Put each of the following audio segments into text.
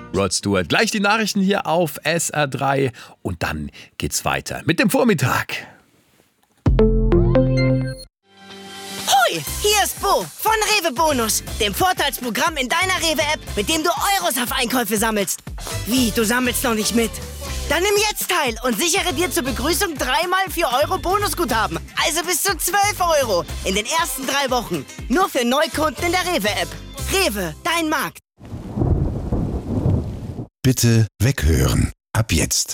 Rod Stewart. Gleich die Nachrichten hier auf SR3 und dann geht's weiter mit dem Vormittag. Hoi, hier ist Bo von Rewe Bonus, dem Vorteilsprogramm in deiner Rewe-App, mit dem du Euros auf Einkäufe sammelst. Wie, du sammelst noch nicht mit? Dann nimm jetzt teil und sichere dir zur Begrüßung 3x 4 Euro Bonusguthaben. Also bis zu 12 Euro in den ersten 3 Wochen. Nur für Neukunden in der Rewe-App. Rewe, dein Markt. Bitte weghören. Ab jetzt.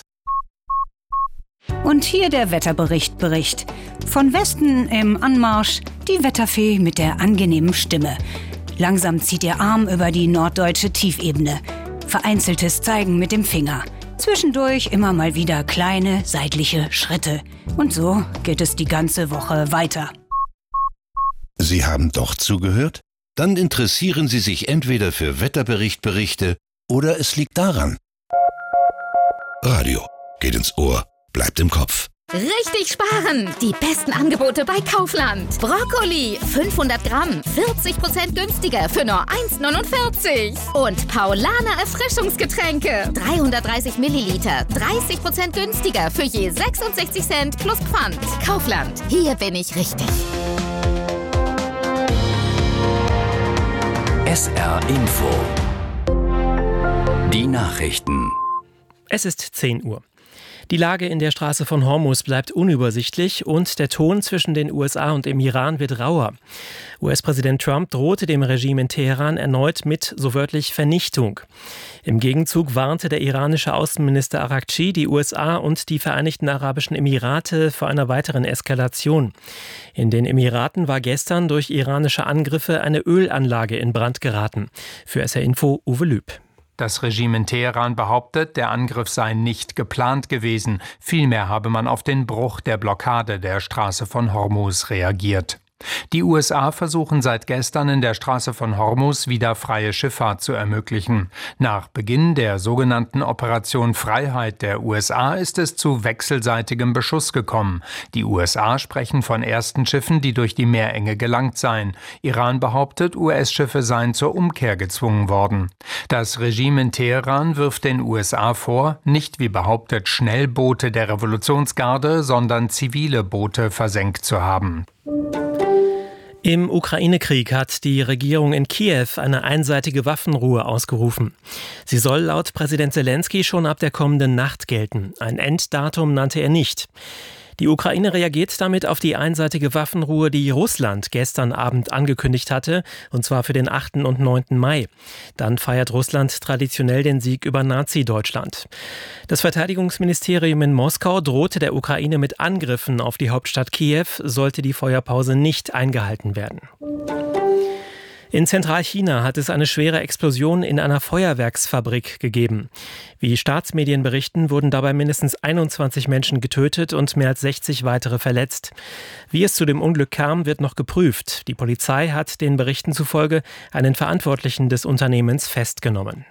Und hier der Wetterbericht. Von Westen im Anmarsch die Wetterfee mit der angenehmen Stimme. Langsam zieht ihr Arm über die norddeutsche Tiefebene. Vereinzeltes Zeigen mit dem Finger. Zwischendurch immer mal wieder kleine seitliche Schritte. Und so geht es die ganze Woche weiter. Sie haben doch zugehört? Dann interessieren Sie sich entweder für Wetterberichte oder es liegt daran. Radio geht ins Ohr, bleibt im Kopf. Richtig sparen! Die besten Angebote bei Kaufland. Brokkoli, 500 Gramm, 40% günstiger für nur 1,49. Und Paulaner Erfrischungsgetränke, 330 Milliliter, 30% günstiger für je 66 Cent plus Pfand. Kaufland, hier bin ich richtig. SR Info. Die Nachrichten. Es ist 10 Uhr. Die Lage in der Straße von Hormuz bleibt unübersichtlich und der Ton zwischen den USA und dem Iran wird rauer. US-Präsident Trump drohte dem Regime in Teheran erneut mit, so wörtlich, Vernichtung. Im Gegenzug warnte der iranische Außenminister Araghchi die USA und die Vereinigten Arabischen Emirate vor einer weiteren Eskalation. In den Emiraten war gestern durch iranische Angriffe eine Ölanlage in Brand geraten. Für SR Info Uwe Lüb. Das Regime in Teheran behauptet, der Angriff sei nicht geplant gewesen. Vielmehr habe man auf den Bruch der Blockade der Straße von Hormuz reagiert. Die USA versuchen seit gestern in der Straße von Hormuz wieder freie Schifffahrt zu ermöglichen. Nach Beginn der sogenannten Operation Freiheit der USA ist es zu wechselseitigem Beschuss gekommen. Die USA sprechen von ersten Schiffen, die durch die Meerenge gelangt seien. Iran behauptet, US-Schiffe seien zur Umkehr gezwungen worden. Das Regime in Teheran wirft den USA vor, nicht wie behauptet Schnellboote der Revolutionsgarde, sondern zivile Boote versenkt zu haben. Im Ukraine-Krieg hat die Regierung in Kiew eine einseitige Waffenruhe ausgerufen. Sie soll laut Präsident Selenskyj schon ab der kommenden Nacht gelten. Ein Enddatum nannte er nicht. Die Ukraine reagiert damit auf die einseitige Waffenruhe, die Russland gestern Abend angekündigt hatte, und zwar für den 8. und 9. Mai. Dann feiert Russland traditionell den Sieg über Nazi-Deutschland. Das Verteidigungsministerium in Moskau drohte der Ukraine mit Angriffen auf die Hauptstadt Kiew, sollte die Feuerpause nicht eingehalten werden. In Zentralchina hat es eine schwere Explosion in einer Feuerwerksfabrik gegeben. Wie Staatsmedien berichten, wurden dabei mindestens 21 Menschen getötet und mehr als 60 weitere verletzt. Wie es zu dem Unglück kam, wird noch geprüft. Die Polizei hat den Berichten zufolge einen Verantwortlichen des Unternehmens festgenommen.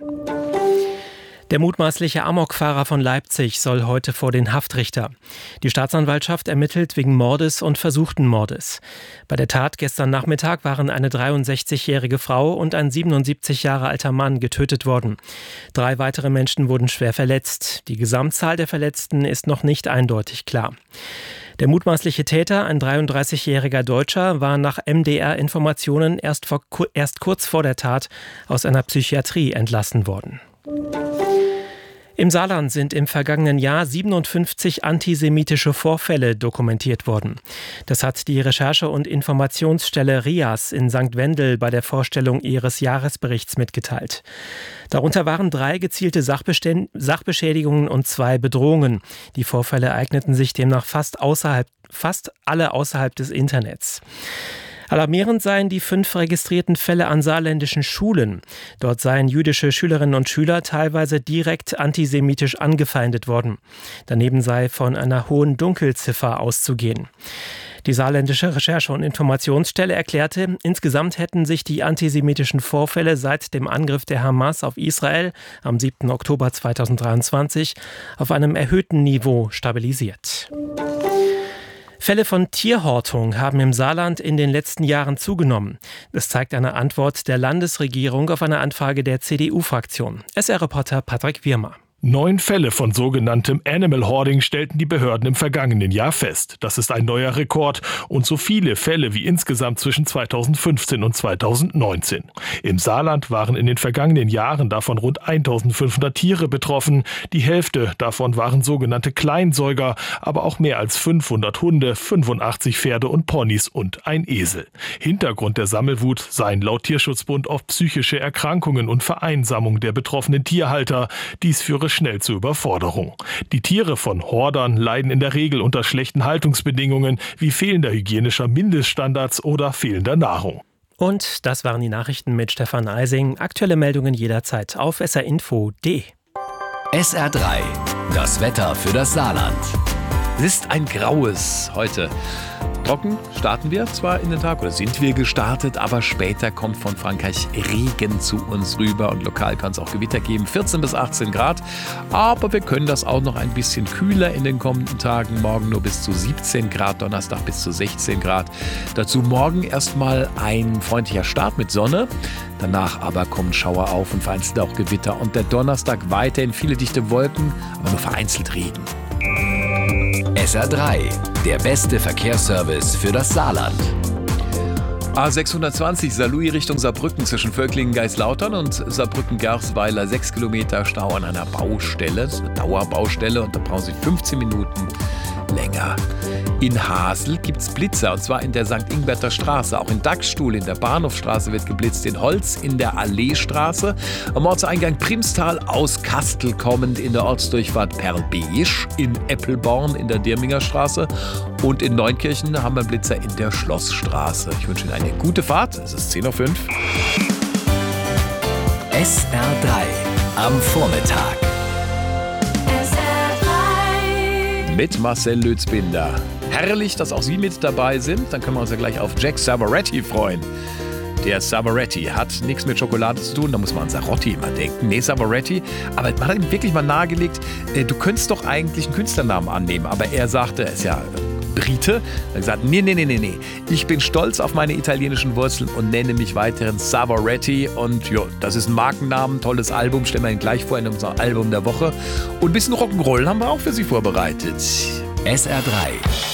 Der mutmaßliche Amokfahrer von Leipzig soll heute vor den Haftrichter. Die Staatsanwaltschaft ermittelt wegen Mordes und versuchten Mordes. Bei der Tat gestern Nachmittag waren eine 63-jährige Frau und ein 77 Jahre alter Mann getötet worden. 3 weitere Menschen wurden schwer verletzt. Die Gesamtzahl der Verletzten ist noch nicht eindeutig klar. Der mutmaßliche Täter, ein 33-jähriger Deutscher, war nach MDR-Informationen erst kurz vor der Tat aus einer Psychiatrie entlassen worden. Im Saarland sind im vergangenen Jahr 57 antisemitische Vorfälle dokumentiert worden. Das hat die Recherche- und Informationsstelle RIAS in St. Wendel bei der Vorstellung ihres Jahresberichts mitgeteilt. Darunter waren 3 gezielte Sachbeschädigungen und 2 Bedrohungen. Die Vorfälle ereigneten sich demnach fast alle außerhalb des Internets. Alarmierend seien die 5 registrierten Fälle an saarländischen Schulen. Dort seien jüdische Schülerinnen und Schüler teilweise direkt antisemitisch angefeindet worden. Daneben sei von einer hohen Dunkelziffer auszugehen. Die saarländische Recherche- und Informationsstelle erklärte, insgesamt hätten sich die antisemitischen Vorfälle seit dem Angriff der Hamas auf Israel am 7. Oktober 2023 auf einem erhöhten Niveau stabilisiert. Fälle von Tierhortung haben im Saarland in den letzten Jahren zugenommen. Das zeigt eine Antwort der Landesregierung auf eine Anfrage der CDU-Fraktion. SR-Reporter Patrick Wirmer. 9 Fälle von sogenanntem Animal Hoarding stellten die Behörden im vergangenen Jahr fest. Das ist ein neuer Rekord und so viele Fälle wie insgesamt zwischen 2015 und 2019. Im Saarland waren in den vergangenen Jahren davon rund 1500 Tiere betroffen. Die Hälfte davon waren sogenannte Kleinsäuger, aber auch mehr als 500 Hunde, 85 Pferde und Ponys und ein Esel. Hintergrund der Sammelwut seien laut Tierschutzbund oft psychische Erkrankungen und Vereinsamung der betroffenen Tierhalter. Dies führe schnell zur Überforderung. Die Tiere von Hordern leiden in der Regel unter schlechten Haltungsbedingungen wie fehlender hygienischer Mindeststandards oder fehlender Nahrung. Und das waren die Nachrichten mit Stefan Eising. Aktuelle Meldungen jederzeit auf srinfo.de. SR3, das Wetter für das Saarland. Es ist ein graues heute. Trocken starten wir zwar in den Tag oder sind wir gestartet, aber später kommt von Frankreich Regen zu uns rüber und lokal kann es auch Gewitter geben, 14 bis 18 Grad. Aber wir können das auch noch ein bisschen kühler in den kommenden Tagen. Morgen nur bis zu 17 Grad, Donnerstag bis zu 16 Grad. Dazu morgen erstmal ein freundlicher Start mit Sonne. Danach aber kommen Schauer auf und vereinzelt auch Gewitter. Und der Donnerstag weiterhin viele dichte Wolken, aber nur vereinzelt Regen. SR3, der beste Verkehrsservice für das Saarland. A620 Saarlouis Richtung Saarbrücken zwischen Völklingen-Geislautern und Saarbrücken-Gersweiler 6 Kilometer Stau an einer Baustelle. Das ist eine Dauerbaustelle und da brauchen Sie 15 Minuten länger. In Hasel gibt es Blitzer und zwar in der St. Ingberter Straße. Auch in Dachstuhl in der Bahnhofstraße wird geblitzt. In Holz in der Alleestraße. Am Ortseingang Primstal aus Kastel kommend in der Ortsdurchfahrt Perlbeesch. In Eppelborn in der Dirminger Straße. Und in Neunkirchen haben wir einen Blitzer in der Schlossstraße. Ich wünsche Ihnen eine gute Fahrt. Es ist 10:05 Uhr. SR3 am Vormittag. Mit Marcel Lützbinder. Herrlich, dass auch Sie mit dabei sind. Dann können wir uns ja gleich auf Jack Savoretti freuen. Der Savoretti hat nichts mit Schokolade zu tun, da muss man an Sarotti immer denken. Nee, Savoretti. Aber man hat ihm wirklich mal nahegelegt, du könntest doch eigentlich einen Künstlernamen annehmen. Aber er sagte, er ist ja Brite. Er hat gesagt, nee. Ich bin stolz auf meine italienischen Wurzeln und nenne mich weiterhin Savoretti. Und ja, das ist ein Markennamen, tolles Album. Stellen wir ihn gleich vor in unserem Album der Woche. Und ein bisschen Rock'n'Roll haben wir auch für Sie vorbereitet. SR3.